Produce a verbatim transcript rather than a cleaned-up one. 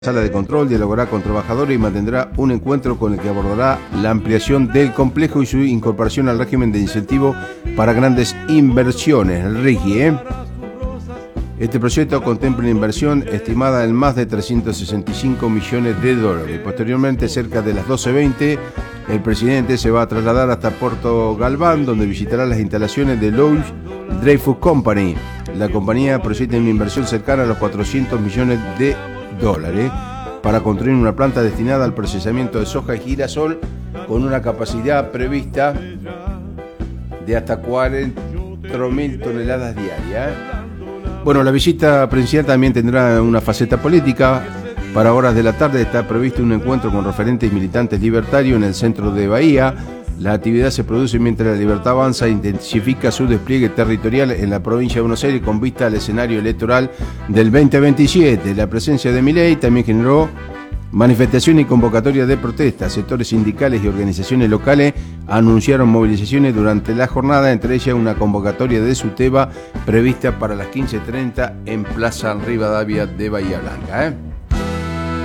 Sala de control, dialogará con trabajadores y mantendrá un encuentro con el que abordará la ampliación del complejo y su incorporación al régimen de incentivo para grandes inversiones, el RIGI. ¿eh? Este proyecto contempla una inversión estimada en más de trescientos sesenta y cinco millones de dólares. Posteriormente, cerca de las doce veinte, el presidente se va a trasladar hasta Puerto Galván, donde visitará las instalaciones de Louis Dreyfus Company. La compañía proyecta una inversión cercana a los cuatrocientos millones de dólares para construir una planta destinada al procesamiento de soja y girasol con una capacidad prevista de hasta cuarenta mil toneladas diarias. Bueno, la visita presidencial también tendrá una faceta política. Para horas de la tarde está previsto un encuentro con referentes militantes libertarios en el centro de Bahía. La actividad se produce mientras La Libertad Avanza intensifica su despliegue territorial en la provincia de Buenos Aires con vista al escenario electoral del veinte veintisiete. La presencia de Milei también generó manifestaciones y convocatorias de protesta. Sectores sindicales y organizaciones locales anunciaron movilizaciones durante la jornada, entre ellas una convocatoria de SUTEBA prevista para las quince treinta en Plaza Rivadavia de Bahía Blanca. ¿eh?